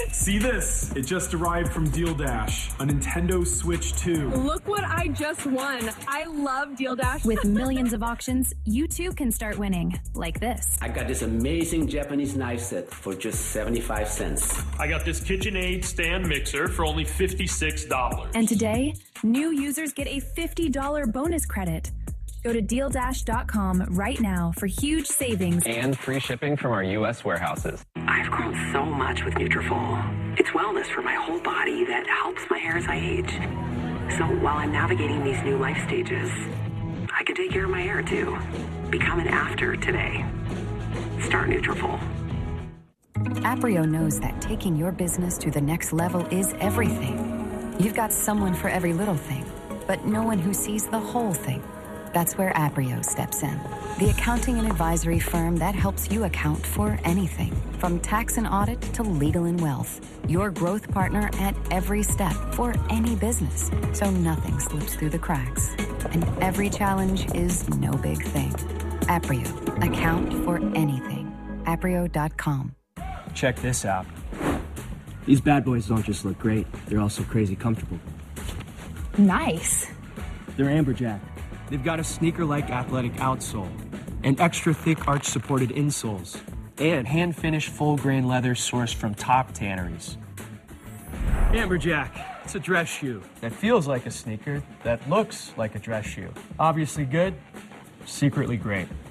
See this? It just arrived from Deal Dash, a Nintendo Switch 2. Look what I just won. I love Deal Dash. With millions of auctions, you too can start winning, like this. I got this amazing Japanese knife set for just 75 cents. I got this KitchenAid stand mixer for only $56. And today, new users get a $50 bonus credit. Go to DealDash.com right now for huge savings and free shipping from our U.S. warehouses. I've grown so much with Nutrafol. It's wellness for my whole body that helps my hair as I age. So while I'm navigating these new life stages, I can take care of my hair too. Become an after today. Start Nutrafol. Aprio knows that taking your business to the next level is everything. You've got someone for every little thing, but no one who sees the whole thing. That's where Aprio steps in. The accounting and advisory firm that helps you account for anything, from tax and audit to legal and wealth. Your growth partner at every step for any business, so nothing slips through the cracks. And every challenge is no big thing. Aprio. Account for anything. Aprio.com. Check this out. These bad boys don't just look great, they're also crazy comfortable. Nice. They're Amberjack. They've got a sneaker-like athletic outsole, and extra thick arch-supported insoles, and hand-finished full-grain leather sourced from top tanneries. Amberjack, it's a dress shoe that feels like a sneaker, that looks like a dress shoe. Obviously good, secretly great.